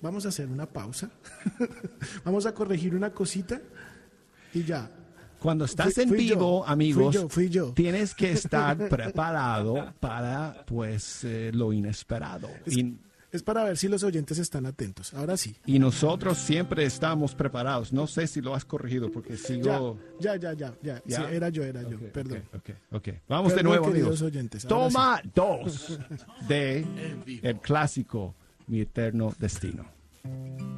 vamos a hacer una pausa. Vamos a corregir una cosita y ya. Cuando estás en Fui vivo, yo, amigos, fui yo. tienes que estar preparado para, pues, lo inesperado. Es para ver si los oyentes están atentos. Ahora sí. Y nosotros siempre estamos preparados. No sé si lo has corregido porque sigo... Ya. Sí, era yo. Okay, Perdón. Ok. Vamos de Perdón, nuevo, queridos amigos. oyentes, ahora Toma 2 de el clásico Mi Eterno Destino.